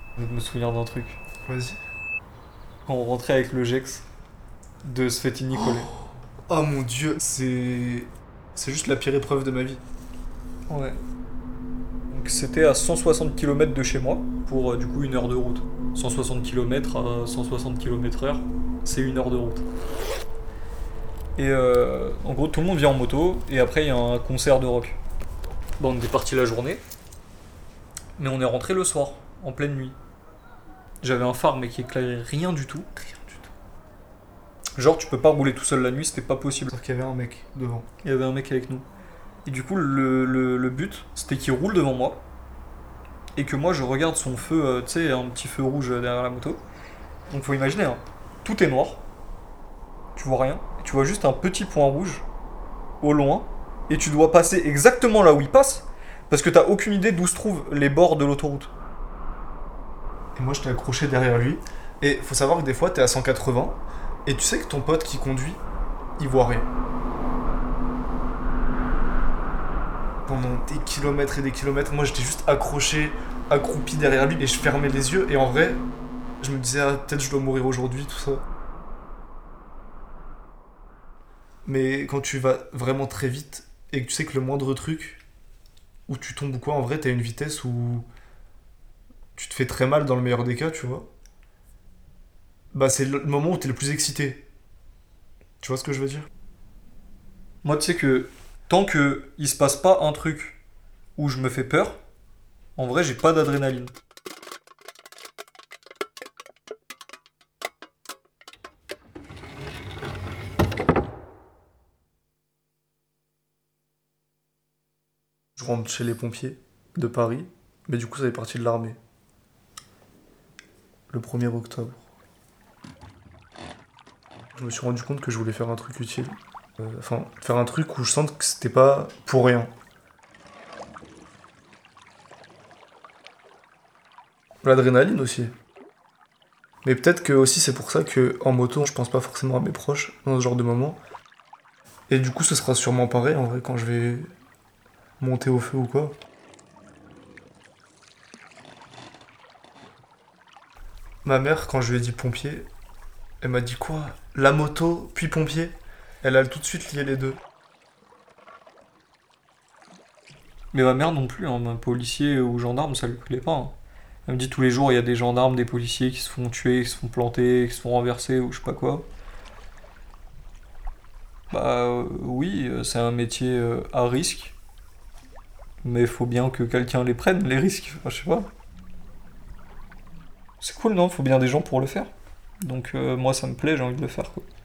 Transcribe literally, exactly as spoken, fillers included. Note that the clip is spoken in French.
Je me souviens d'un truc. Vas-y. Quand on rentrait avec le Gex de Sfetti-Nicolet. Oh mon dieu, c'est. C'est juste la pire épreuve de ma vie. Ouais. Donc c'était à cent soixante kilomètres de chez moi, pour euh, du coup une heure de route. cent soixante kilomètres à cent soixante kilomètres heure, c'est une heure de route. Et euh, en gros, tout le monde vient en moto, et après il y a un concert de rock. Bon, on est parti la journée, mais on est rentré le soir, en pleine nuit. J'avais un phare, mais qui éclairait rien du tout. Rien du tout. Genre, tu peux pas rouler tout seul la nuit, c'était pas possible. Sauf qu'il y avait un mec devant. Il y avait un mec avec nous. Et du coup, le, le, le but, c'était qu'il roule devant moi, et que moi je regarde son feu, euh, tu sais, un petit feu rouge derrière la moto. Donc faut imaginer, hein, tout est noir, tu vois rien, et tu vois juste un petit point rouge au loin, et tu dois passer exactement là où il passe, parce que t'as aucune idée d'où se trouvent les bords de l'autoroute. Et moi, j'étais accroché derrière lui. Et faut savoir que des fois, t'es à cent quatre-vingts, et tu sais que ton pote qui conduit, il voit rien. Pendant des kilomètres et des kilomètres, moi j'étais juste accroché, accroupi derrière lui, et je fermais les yeux, et en vrai, je me disais, ah, peut-être je dois mourir aujourd'hui, tout ça. Mais quand tu vas vraiment très vite, et que tu sais que le moindre truc, où tu tombes ou quoi, en vrai, t'as une vitesse où tu te fais très mal dans le meilleur des cas, tu vois. Bah, c'est le moment où t'es le plus excité. Tu vois ce que je veux dire? Moi, tu sais que tant que il se passe pas un truc où je me fais peur, en vrai, j'ai pas d'adrénaline. Je rentre chez les pompiers de Paris, mais du coup, ça fait partie de l'armée. Le premier octobre. Je me suis rendu compte que je voulais faire un truc utile. Euh, Enfin, faire un truc où je sente que c'était pas pour rien. L'adrénaline aussi. Mais peut-être que aussi c'est pour ça que en moto, je pense pas forcément à mes proches dans ce genre de moment. Et du coup, ce sera sûrement pareil en vrai quand je vais monter au feu ou quoi. Ma mère, quand je lui ai dit pompier, elle m'a dit quoi? La moto, puis pompier? Elle a tout de suite lié les deux. Mais ma mère non plus, hein, un policier ou gendarme, ça lui plaît pas, hein. Elle me dit tous les jours, il y a des gendarmes, des policiers qui se font tuer, qui se font planter, qui se font renverser ou je sais pas quoi. Bah euh, oui, euh, c'est un métier euh, à risque, mais il faut bien que quelqu'un les prenne, les risques. Enfin, je sais pas. C'est cool, non? Faut bien des gens pour le faire. Donc euh, moi, ça me plaît, j'ai envie de le faire, quoi.